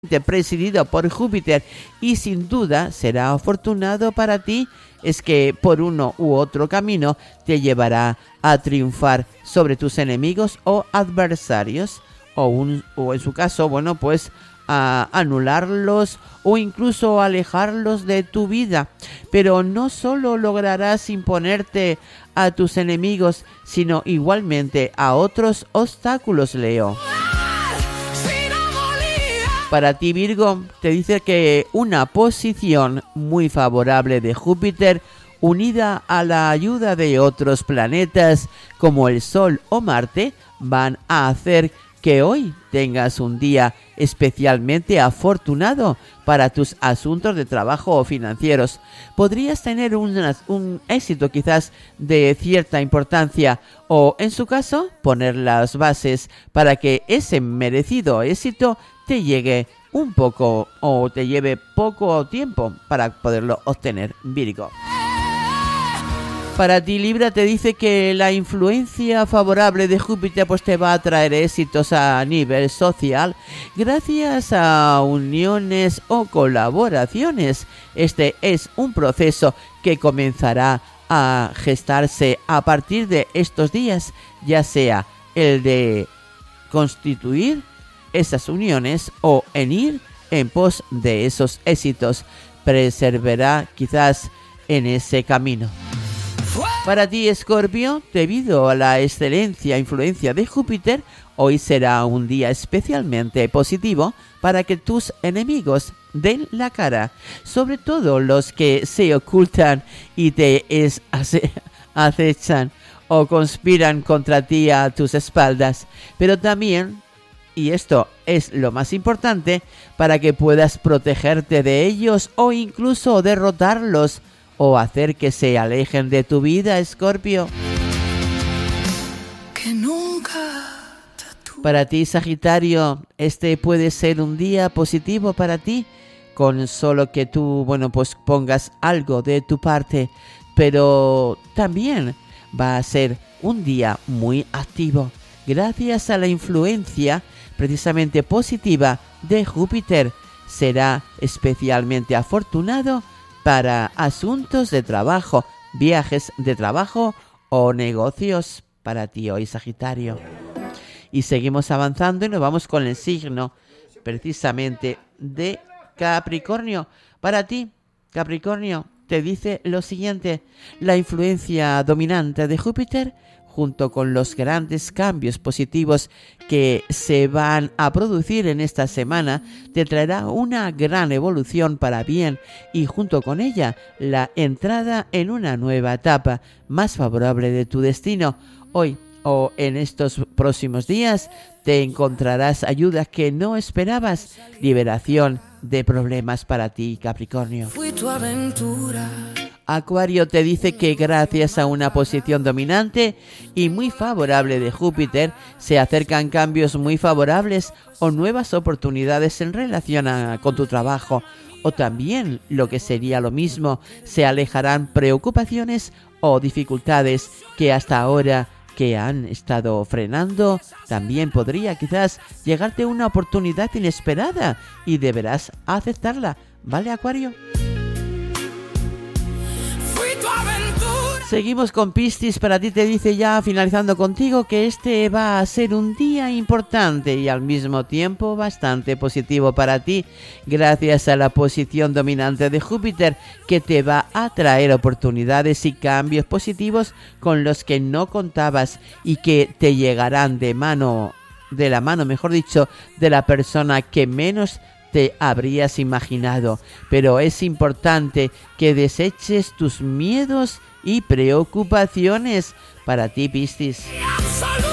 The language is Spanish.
presidido por Júpiter y sin duda será afortunado para ti, es que por uno u otro camino te llevará a triunfar sobre tus enemigos o adversarios o en su caso, bueno, pues a anularlos o incluso alejarlos de tu vida. Pero no solo lograrás imponerte a tus enemigos, sino igualmente a otros obstáculos, Leo. Para ti, Virgo, te dice que una posición muy favorable de Júpiter, unida a la ayuda de otros planetas como el Sol o Marte, van a hacer que hoy tengas un día especialmente afortunado para tus asuntos de trabajo o financieros. Podrías tener un éxito quizás de cierta importancia o, en su caso, poner las bases para que ese merecido éxito te llegue un poco o te lleve poco tiempo para poderlo obtener, Virgo. Para ti, Libra, te dice que la influencia favorable de Júpiter pues te va a traer éxitos a nivel social gracias a uniones o colaboraciones. Este es un proceso que comenzará a gestarse a partir de estos días, ya sea el de constituir esas uniones o en ir en pos de esos éxitos. Perseverará quizás en ese camino. Para ti, Escorpio, debido a la excelente influencia de Júpiter, hoy será un día especialmente positivo para que tus enemigos den la cara, sobre todo los que se ocultan y te acechan o conspiran contra ti a tus espaldas, pero también, y esto es lo más importante, para que puedas protegerte de ellos o incluso derrotarlos o hacer que se alejen de tu vida, Escorpio. Para ti, Sagitario, este puede ser un día positivo para ti, con solo que tú, pues pongas algo de tu parte, pero también va a ser un día muy activo, gracias a la influencia precisamente positiva de Júpiter. Será especialmente afortunado para asuntos de trabajo, viajes de trabajo o negocios para ti hoy, Sagitario. Y seguimos avanzando y nos vamos con el signo precisamente de Capricornio. Para ti, Capricornio, te dice lo siguiente: la influencia dominante de Júpiter, junto con los grandes cambios positivos que se van a producir en esta semana, te traerá una gran evolución para bien y junto con ella la entrada en una nueva etapa más favorable de tu destino. Hoy o en estos próximos días te encontrarás ayudas que no esperabas, liberación de problemas para ti, Capricornio. Fui tu aventura. Acuario te dice que gracias a una posición dominante y muy favorable de Júpiter se acercan cambios muy favorables o nuevas oportunidades en relación con tu trabajo, o también, lo que sería lo mismo, se alejarán preocupaciones o dificultades que hasta ahora que han estado frenando. También podría quizás llegarte una oportunidad inesperada y deberás aceptarla, ¿vale, Acuario? Seguimos con Piscis. Para ti te dice, ya finalizando contigo, que este va a ser un día importante y al mismo tiempo bastante positivo para ti, gracias a la posición dominante de Júpiter, que te va a traer oportunidades y cambios positivos con los que no contabas y que te llegarán de la mano, mejor dicho, de la persona que menos te habrías imaginado. Pero es importante que deseches tus miedos y preocupaciones. Para ti, Piscis.